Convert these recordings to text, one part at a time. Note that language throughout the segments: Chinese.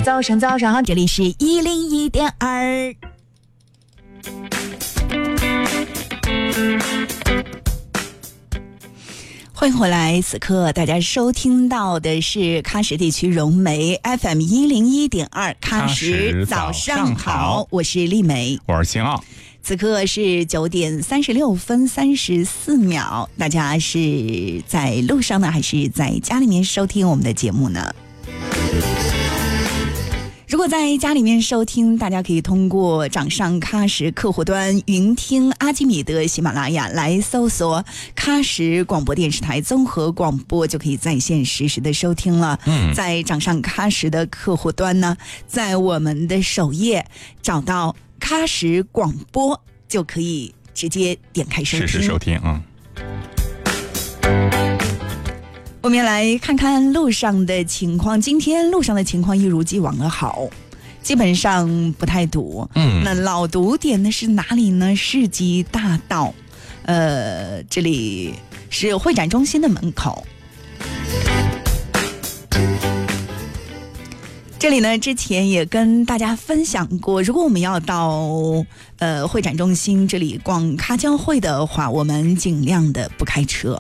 早上好，这里是101.2。欢迎回来，此刻大家收听到的是喀什地区融媒 FM 101.2喀什早上好，我是丽梅， 我是秦傲。 此刻是9点36分34秒，大家是在路上呢，还是在家里面收听我们的节目呢？如果在家里面收听，大家可以通过掌上喀什客户端、云听、阿基米德、喜马拉雅来搜索喀什广播电视台综合广播，就可以在线实时的收听了。在掌上喀什的客户端呢，在我们的首页找到喀什广播，就可以直接点开收听。 实时收听啊。 我们来看看路上的情况。今天路上的情况一如既往的好，基本上不太堵。那老堵点的是哪里呢？世纪大道，这里是会展中心的门口。这里呢，之前也跟大家分享过，如果我们要到会展中心这里逛喀交会的话，我们尽量的不开车。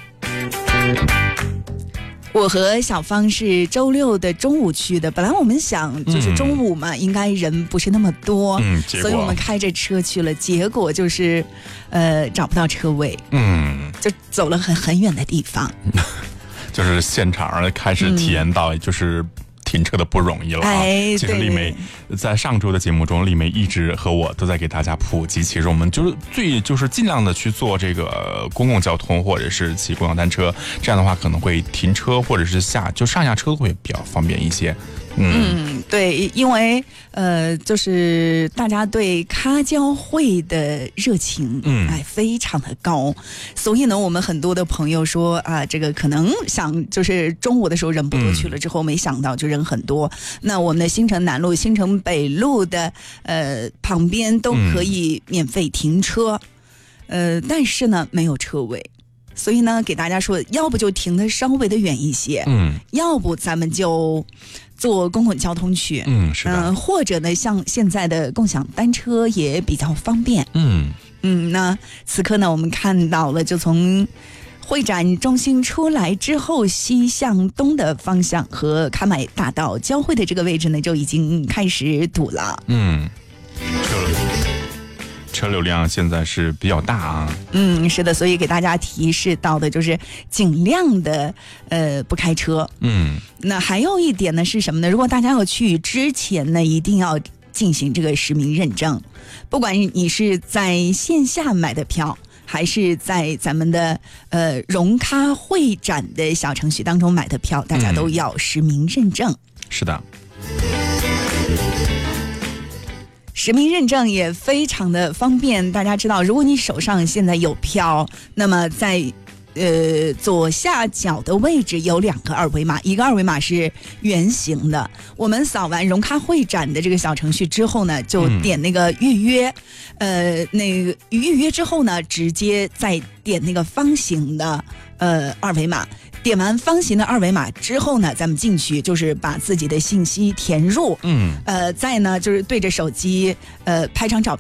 我和小芳是周六的中午去的，本来我们想就是中午嘛，应该人不是那么多，所以我们开着车去了，结果就是找不到车位，就走了很远的地方， 就是现场开始体验到就是停车的不容易了啊！其实丽梅在上周的节目中，丽梅一直和我都在给大家普及，其实我们就是尽量的去做这个公共交通，或者是骑共享单车，这样的话可能会停车或者是上下车会比较方便一些。 对，因为就是大家对喀交会的热情非常的高，所以呢，我们很多的朋友说啊，这个可能想就是中午的时候人不多，去了之后没想到就人很多。那我们的新城南路、新城北路的旁边都可以免费停车，但是呢没有车位。所以呢，给大家说，要不就停得稍微的远一些，要不咱们就坐公共交通去， 是的， 或者呢，像现在的共享单车也比较方便，那此刻呢，我们看到了，就从会展中心出来之后，西向东的方向和喀麦大道交汇的这个位置呢，就已经开始堵了， 车流量现在是比较大啊。 是的，所以给大家提示到的就是尽量的不开车。那还有一点呢是什么呢？如果大家要去之前呢，一定要进行这个实名认证，不管你是在线下买的票，还是在咱们的融喀会展的小程序当中买的票，大家都要实名认证。 是的。 实名认证也非常的方便，大家知道，如果你手上现在有票，那么在左下角的位置有2个二维码，一个二维码是圆形的，我们扫完融喀会展的这个小程序之后呢，就点那个预约，那个预约之后呢，直接再点那个方形的二维码。点完方形的二维码之后呢，咱们进去就是把自己的信息填入，再呢就是对着手机拍张照片。